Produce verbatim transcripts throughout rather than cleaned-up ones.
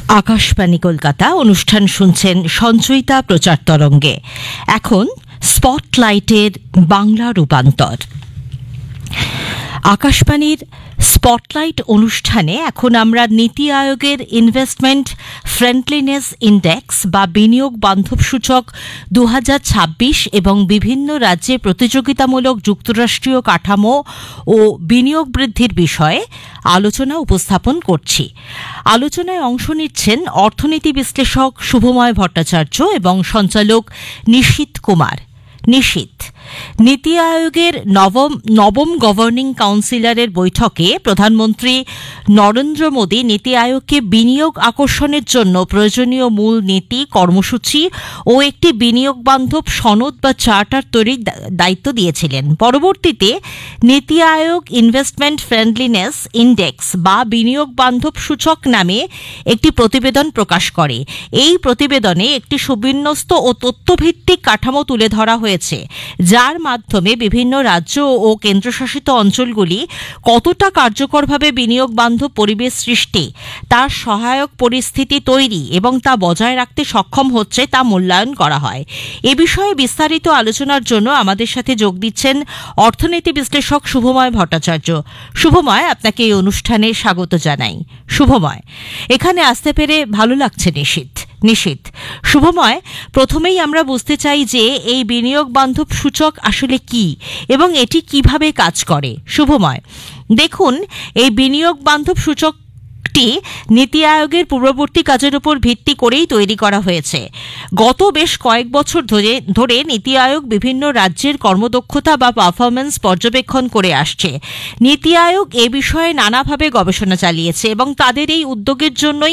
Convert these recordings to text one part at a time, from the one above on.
আকাশবাণী কলকাতা অনুষ্ঠান শুনছেন সঞ্চয়িতা প্রচার তরঙ্গে। এখন স্পটলাইটের বাংলা রূপান্তর। আকাশবাণীর স্পটলাইট অনুষ্ঠানে এখন আমরা নীতি আয়োগের ইনভেস্টমেন্ট ফ্রেন্ডলিনেস ইন্ডেক্স বা বিনিয়োগ বান্ধব সূচক দু হাজার ছাব্বিশ এবং বিভিন্ন রাজ্যে প্রতিযোগিতামূলক যুক্তরাষ্ট্রীয় কাঠামো ও বিনিয়োগ বৃদ্ধির বিষয়ে আলোচনা উপস্থাপন করছি। আলোচনায় অংশ নিচ্ছেন অর্থনীতি বিশ্লেষক শুভময় ভট্টাচার্য এবং সঞ্চালক নিশীথ কুমার। নিশীথ, নীতি আয়োগের নবম নবম গভর্নিং কাউন্সিলরের বৈঠকে প্রধানমন্ত্রী নরেন্দ্র মোদী নীতি আয়োগকে বিনিয়োগ আকর্ষণের জন্য প্রয়োজনীয় মূল নীতি, কর্মসূচি ও একটি বিনিয়োগ বান্ধব সনদ বা চার্টার তৈরির দায়িত্ব দিয়েছিলেন। পরবর্তীতে নীতি আয়োগ ইনভেস্টমেন্ট ফ্রেন্ডলিনেস ইন্ডেক্স বা বিনিয়োগ বান্ধব সূচক নামে একটি প্রতিবেদন প্রকাশ করে। এই প্রতিবেদনে একটি সুবিন্যস্ত ও তথ্যভিত্তিক কাঠামো তুলে ধরা হয়েছে, যার মাধ্যমে বিভিন্ন রাজ্য ও কেন্দ্রশাসিত অঞ্চলগুলি কতটা কার্যকরভাবে বিনিয়োগ বান্ধব পরিবেশ সৃষ্টি, তার সহায়ক পরিস্থিতি তৈরি এবং তা বজায় রাখতে সক্ষম হচ্ছে তা মূল্যায়ন করা হয়। এ বিষয়ে বিস্তারিত আলোচনার জন্য আমাদের সাথে যোগ দিচ্ছেন অর্থনীতি বিশ্লেষক শুভময় ভট্টাচার্য। শুভময়, আপনাকে এই অনুষ্ঠানে স্বাগত জানাই। শুভময়, এখানে আসতে পেরে ভালো লাগছে। নিশীথ নিশীথ শুভময়, প্রথমেই আমরা বুঝতে চাই যে এই বিনিয়োগ বান্ধব সূচক আসলে কি এবং এটি কিভাবে কাজ করে। শুভময়, দেখুন, এই বিনিয়োগ বান্ধব সূচকটি নীতি আয়োগের পূর্ববর্তী কাজের উপর ভিত্তি করেই তৈরি করা হয়েছে। গত বেশ কয়েক বছর ধরে ধরে নীতি আয়োগ বিভিন্ন রাজ্যের কর্মদক্ষতা বা পারফরমেন্স পর্যবেক্ষণ করে আসছে। নীতি আয়োগ এ বিষয়ে নানাভাবে গবেষণা চালিয়েছে এবং তাদের এই উদ্যোগের জন্যই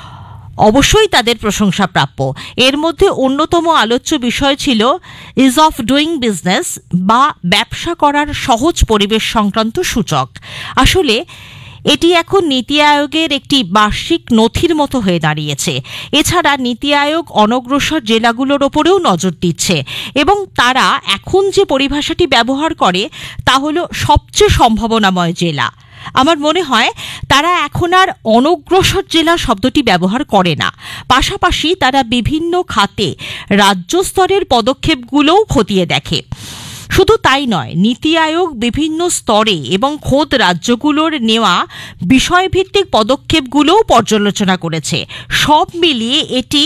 অবশ্যই তাদের প্রশংসা প্রাপ্য। এর মধ্যে অন্যতম আলোচ্য বিষয় ছিল ইজ অফ ডুইং বিজনেস বা ব্যবসা করার সহজ পরিবেশ সংক্রান্ত সূচক। আসলে এটি এখন নীতি আয়োগের একটি বার্ষিক নথির মতো হয়ে দাঁড়িয়েছে। এছাড়া নীতি আয়োগ অনগ্রসর জেলাগুলোর ওপরেও নজর দিচ্ছে এবং তারা এখন যে পরিভাষাটি ব্যবহার করে তা হল সবচেয়ে সম্ভাবনাময় জেলা। আমার মনে হয় তারা এখন আর অনগ্রসর জেলা শব্দটি ব্যবহার করে না। পাশাপাশি তারা বিভিন্ন খাতে রাজ্য স্তরের পদক্ষেপগুলোও খতিয়ে দেখে। শুধু তাই নয়, নীতি আয়োগ বিভিন্ন স্তরে এবং খোদ রাজ্যগুলোর নেওয়া বিষয়ভিত্তিক পদক্ষেপগুলোও পর্যালোচনা করেছে। সব মিলিয়ে এটি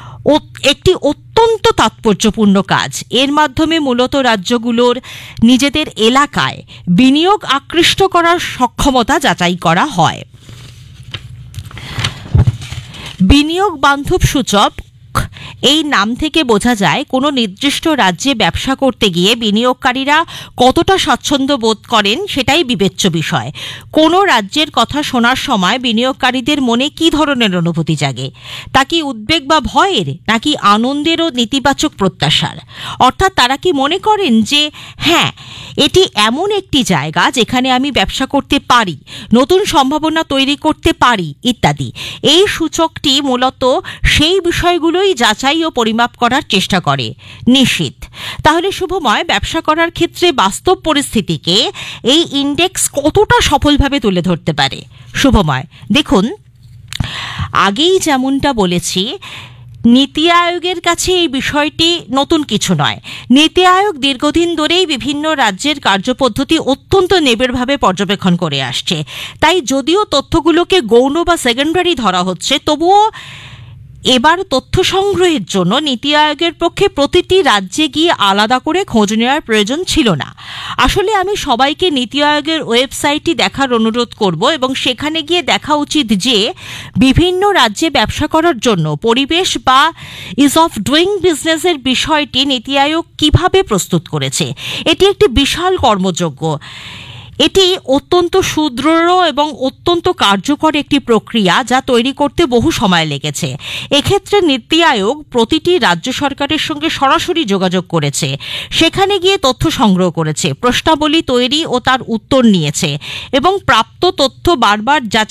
একটি অত্যন্ত তাৎপর্যপূর্ণ কাজ। এর মাধ্যমে মূলত রাজ্যগুলোর নিজেদের এলাকায় বিনিয়োগ আকৃষ্ট করার সক্ষমতা যাচাই করা হয়। বিনিয়োগ বান্ধব সূচক এই নাম থেকে বোঝা যায় কোনো নির্দিষ্ট রাজ্যে ব্যবসা করতে গিয়ে বিনিয়োগকারীরা কতটা স্বাচ্ছন্দ্য বোধ করেন সেটাই বিবেচ্য বিষয়। কোনো রাজ্যের কথা শোনার সময় বিনিয়োগকারীদের মনে কী ধরনের অনুভূতি জাগে? তা কি উদ্বেগ বা ভয়ের, নাকি আনন্দের ও নেতিবাচক প্রত্যাশার? অর্থাৎ তারা কি মনে করেন যে হ্যাঁ, এটি এমন একটি জায়গা যেখানে আমি ব্যবসা করতে পারি, নতুন সম্ভাবনা তৈরি করতে পারি ইত্যাদি। এই সূচকটি মূলত সেই বিষয়গুলোই যাচাই ও পরিমাপ করার চেষ্টা করে। নিশীথ, তাহলে শুভময়, ব্যবসা করার ক্ষেত্রে বাস্তব পরিস্থিতিকে এই ইন্ডেক্স কতটা সফলভাবে তুলে ধরতে পারে? শুভময়, দেখুন, আগেই যেমনটা বলেছি, নীতি আয়োগের কাছে এই বিষয়টি নতুন কিছু নয়। নীতি আয়োগ দীর্ঘদিন ধরেই বিভিন্ন রাজ্যের কার্যপদ্ধতি অত্যন্ত নিবিড়ভাবে পর্যবেক্ষণ করে আসছে। তাই যদিও তথ্যগুলোকে গৌণ বা সেকেন্ডারি ধরা হচ্ছে, তবুও এবার তথ্য সংগ্রহের জন্য নীতি আয়োগের পক্ষে প্রতিটি রাজ্যে গিয়ে আলাদা করে খোঁজ নেওয়ার প্রয়োজন ছিল না। আসলে আমি সবাইকে নীতি আয়োগের ওয়েবসাইটটি দেখার অনুরোধ করব এবং সেখানে গিয়ে দেখা উচিত যে বিভিন্ন রাজ্যে ব্যবসা করার জন্য পরিবেশ বা ইজ অফ ডুইং বিজনেসের বিষয়টি নীতি আয়োগ কিভাবে প্রস্তুত করেছে। এটি একটি বিশাল কর্মযজ্ঞ। এটি অত্যন্ত সুদৃঢ় এবং অত্যন্ত কার্যকর একটি প্রক্রিয়া, যা তৈরি করতে বহু সময় লেগেছে। এক্ষেত্রে নীতি আয়োগ প্রতিটি রাজ্য সরকারের সঙ্গে সরাসরি যোগাযোগ করেছে, সেখানে গিয়ে তথ্য সংগ্রহ করেছে, প্রশ্নাবলী তৈরি ও তার উত্তর নিয়েছে এবং প্রাপ্ত তথ্য বারবার যাচাই